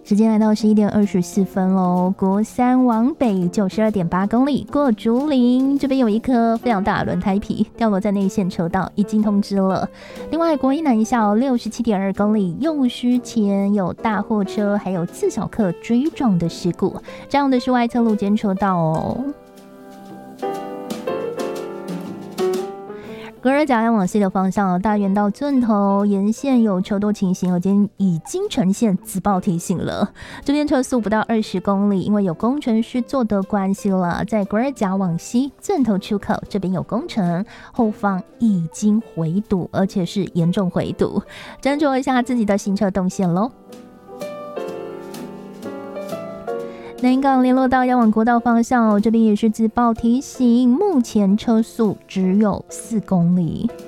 时间来到11:24喽，国三往北92.8公里过竹林，这边有一颗非常大的轮胎皮掉落在内线车道，已经通知了。另外国一南校67.2公里右须前有大货车还有自小客追撞的事故，这样的是外侧路肩车道哦。格尔甲要往西的方向，大园到圳头沿线有车多情形，已经呈现紫报提醒了。这边车速不到20公里，因为有工程师做的关系了，在格尔甲往西圳头出口这边有工程，后方已经回堵，而且是严重回堵，斟酌一下自己的行车动线咯。南港联络道要往国道方向，这边也是自报提醒，目前车速只有4公里。